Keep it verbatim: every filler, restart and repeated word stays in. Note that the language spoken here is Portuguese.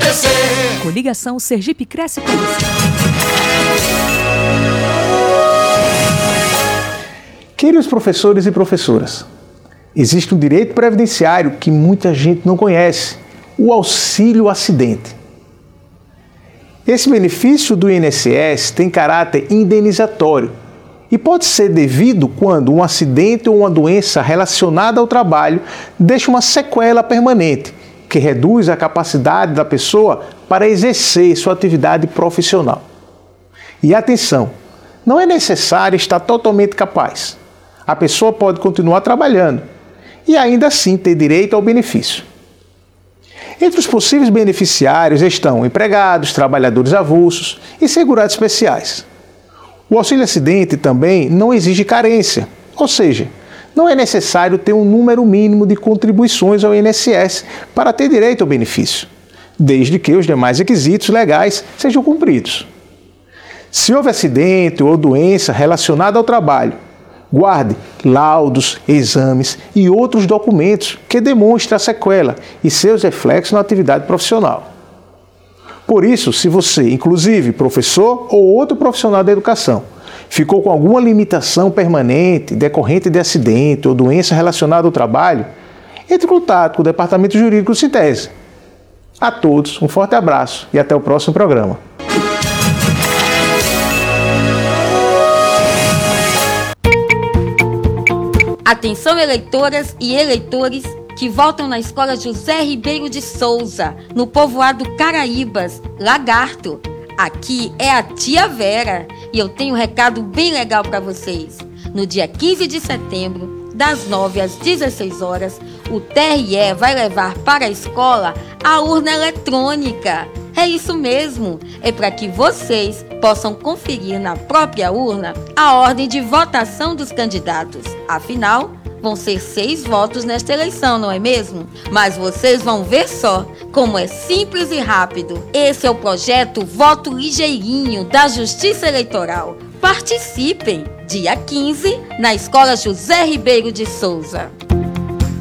crescer. Coligação Sergipe Cresce com você. Queridos professores e professoras, existe um direito previdenciário que muita gente não conhece, o auxílio acidente. Esse benefício do I N S S tem caráter indenizatório e pode ser devido quando um acidente ou uma doença relacionada ao trabalho deixa uma sequela permanente, que reduz a capacidade da pessoa para exercer sua atividade profissional. E atenção, não é necessário estar totalmente capaz. A pessoa pode continuar trabalhando e ainda assim ter direito ao benefício. Entre os possíveis beneficiários estão empregados, trabalhadores avulsos e segurados especiais. O auxílio acidente também não exige carência, ou seja, não é necessário ter um número mínimo de contribuições ao I N S S para ter direito ao benefício, desde que os demais requisitos legais sejam cumpridos. Se houve acidente ou doença relacionada ao trabalho, guarde laudos, exames e outros documentos que demonstrem a sequela e seus reflexos na atividade profissional. Por isso, se você, inclusive professor ou outro profissional da educação, ficou com alguma limitação permanente decorrente de acidente ou doença relacionada ao trabalho, entre em contato com o Departamento Jurídico do Citese. A todos, um forte abraço e até o próximo programa. Atenção, eleitoras e eleitores que votam na Escola José Ribeiro de Souza, no povoado Caraíbas, Lagarto. Aqui é a tia Vera e eu tenho um recado bem legal para vocês. No dia quinze de setembro, das nove às dezesseis horas, o T R E vai levar para a escola a urna eletrônica. É isso mesmo, é para que vocês possam conferir na própria urna a ordem de votação dos candidatos. Afinal, vão ser seis votos nesta eleição, não é mesmo? Mas vocês vão ver só como é simples e rápido. Esse é o projeto Voto Ligeirinho da Justiça Eleitoral. Participem! Dia quinze, na Escola José Ribeiro de Souza.